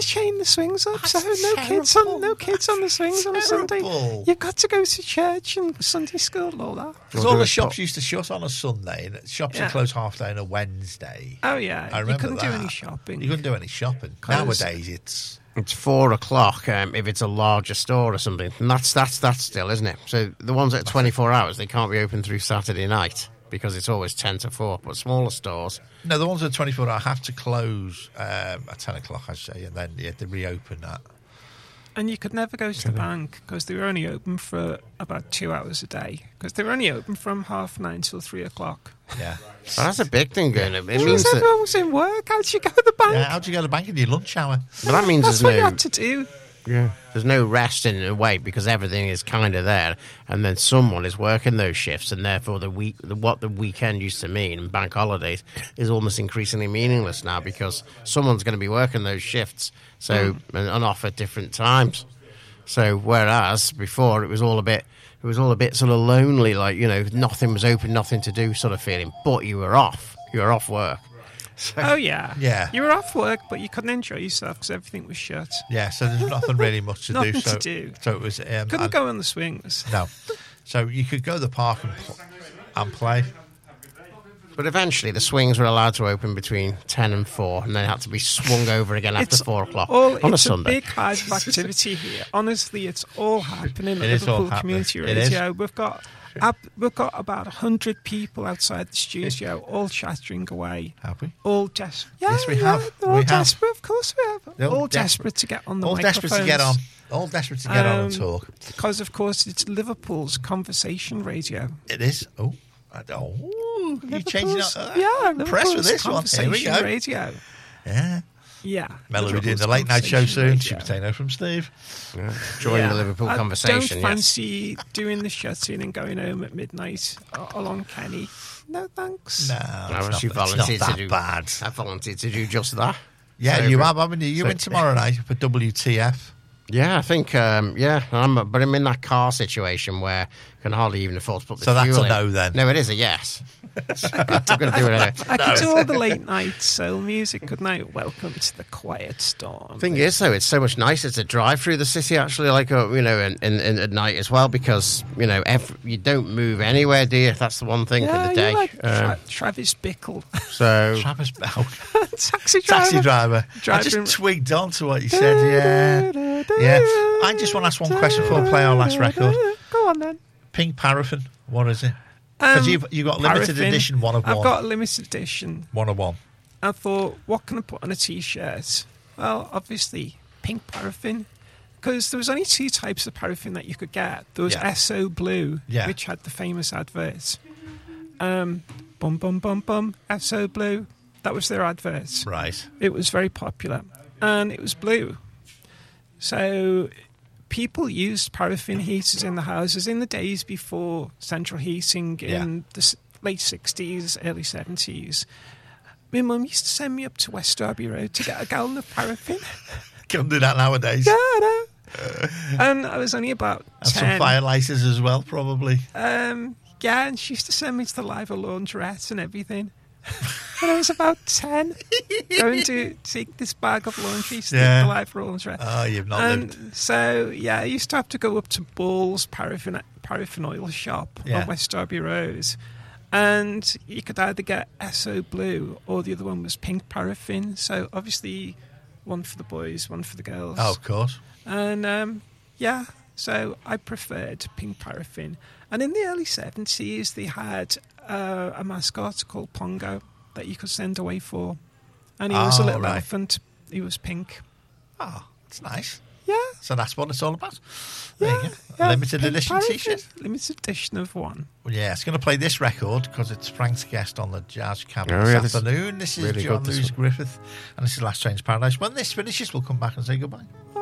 chain the swings up, That's so no kids on the swings on a Sunday. Terrible. You've got to go to church and Sunday school and all that. Because all the shops used to shut on a Sunday, and shops would close half day on a Wednesday. Oh yeah, I remember you couldn't do that. any shopping. You couldn't do any shopping. 'Cause Nowadays, it's 4:00 if it's a larger store or something, and that's still, isn't it? So the ones that are 24 hours, they can't be open through Saturday night because it's always 10 to 4. But smaller stores, no. The ones that are 24 hours have to close at 10 o'clock, I say, and then you have to reopen that. And you could never go to the bank because they were only open for about 2 hours a day. Because they were only open from 9:30 till 3:00. Yeah. so that's a big thing going. It means Because that, everyone was in work. How'd you go to the bank? Yeah, how'd you go to the bank in your lunch hour? but that means That's there's what you no. had to do. Yeah, there's no rest in a way because everything is kind of there, and then someone is working those shifts, and therefore what the weekend used to mean and bank holidays is almost increasingly meaningless now because someone's going to be working those shifts, so and off at different times. So whereas before it was all a bit sort of lonely, like nothing was open, nothing to do, sort of feeling. But you were off work. Oh yeah, Yeah. You were off work, but you couldn't enjoy yourself because everything was shut. Yeah, so there's nothing really much to do. Nothing So, to do. So it was. Couldn't go on the swings. No. So you could go to the park and play. But eventually the swings were allowed to open between 10 and 4, and then had to be swung over again after 4:00 on a It's Sunday. a big hive of activity here. Honestly, it's all happening at It is all Liverpool happening. Community It is. Radio. We've got about 100 people outside the studio, all chattering away. Have we? All desperate. Yes, we have. They're all We have. desperate, of course we have. They're all All desperate to get on the All microphones. desperate to get on. All desperate to get on and talk. Because, of course, it's Liverpool's conversation radio. It is. Oh, you're changing up. Liverpool's Press with this one. Here we conversation go. radio. Yeah. Yeah. Mel will be doing Liverpool's the late night show conversation soon. radio. Super Potato from Steve. Yeah. Join the Liverpool I conversation. don't fancy doing the shut-in and going home at midnight along Kenny. No, thanks. No, Well, it's she not, it's volunteered not to that do bad. I volunteered to do just that. Yeah, So- you have, haven't you? You're so- in tomorrow night for WTF. Yeah, I think. But I'm in that car situation where I can hardly even afford to put the So that's fuel a in. no then? No, it is a yes. I'm going to do it anyway. I could do all the late night soul music, couldn't I? Welcome to the quiet storm. Thing is, though, it's so much nicer to drive through the city actually, like at night as well, because you don't move anywhere, do you? That's the one thing yeah, for the day. you're like Travis Bickle, So Travis Bell. taxi driver. Taxi driver. I Driving- just twigged on to what you said. Yeah. I just want to ask one question before we play our last record. Go on then. Pink Paraffin. What is it? Because you've got limited Paraffin. edition one of one. I've got a limited edition. One of one. I thought, what can I put on a T-shirt? Well, obviously, pink paraffin. Because there was only two types of paraffin that you could get. There was SO Blue, Yeah. which had the famous advert. Bum, bum, bum, bum, SO Blue. That was their advert. Right. It was very popular. And it was blue. So people used paraffin heaters in the houses in the days before central heating in the late 60s, early 70s. My mum used to send me up to West Derby Road to get a gallon of paraffin. Can't do that nowadays. Yeah, I know. And I was only about And 10. some fire lighters as well, probably. Yeah, and she used to send me to the Live laundrette and everything. When I was about 10, going to take this bag of laundry to the Live laundrette. Oh, you've not lived. And so, I used to have to go up to Bull's paraffin oil shop on West Derby Road. And you could either get SO Blue or the other one was pink paraffin. So obviously, one for the boys, one for the girls. Oh, of course. And so I preferred pink paraffin. And in the early 70s, they had a mascot called Pongo that you could send away for. And he was a little elephant. He was pink. Oh, it's nice. Yeah. So that's what it's all about. There you go. Limited pink edition paraffin, T-shirt. Limited edition of one. Well, yeah, it's going to play this record because it's Frank's guest on the Jazz Cabinet this this afternoon. This is really John good, this Lewis one. Griffith, and this is Last Train to Paradise. When this finishes, we'll come back and say goodbye.